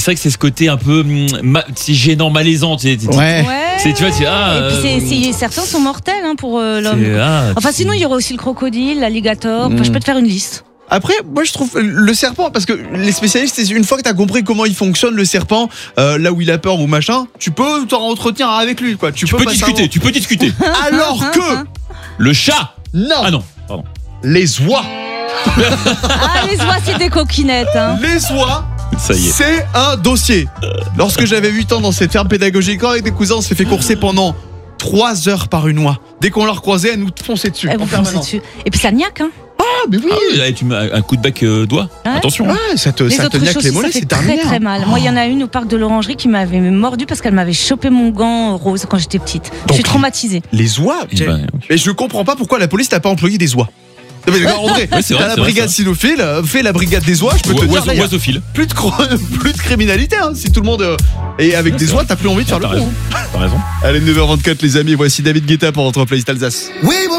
c'est vrai que c'est ce côté un peu c'est gênant, malaisant. Ouais. Tu vois, et puis certains sont mortels pour l'homme. Enfin, sinon, il y aurait aussi le crocodile, l'alligator. Enfin, je peux te faire une liste. Après, moi je trouve le serpent, parce que les spécialistes, une fois que t'as compris comment il fonctionne le serpent, là où il a peur ou machin, tu peux t'en entretenir avec lui, quoi. Tu peux discuter. Alors que le chat. Non. Ah non, pardon. Les oies. Les oies, c'est des coquinettes. Les oies. Ça y est. C'est un dossier. Lorsque j'avais 8 ans dans cette ferme pédagogique, avec des cousins, on s'est fait courser pendant 3 heures par une oie. Dès qu'on leur croisait, elle nous fonçait dessus. Elles vous foncent dessus. Et puis ça niaque, Ah, mais oui. Tu mets un coup de bec doigt. Ouais. Attention. Ouais, ça te niaque les mollets, c'est terminé. Très mal. Moi, il y en a une au parc de l'Orangerie qui m'avait mordu parce qu'elle m'avait chopé mon gant rose quand j'étais petite. Je suis traumatisée. Les oies. Mais je comprends pas pourquoi la police n'a pas employé des oies. André, t'as la brigade cynophile, fais la brigade des oies, je peux te dire. Oiseophile. Plus de criminalité, si tout le monde. Et avec des oies, t'as plus envie de faire le con. T'as raison. Allez, 9h24, les amis, voici David Guetta pour votre playlist Alsace. Oui,